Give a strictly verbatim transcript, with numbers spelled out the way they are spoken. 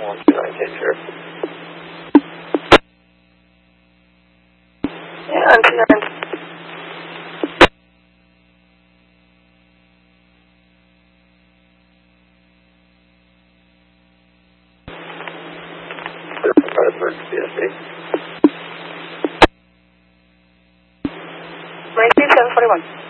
one two nine, take care. Yeah, one two nine. C S D. nineteen seven forty-one.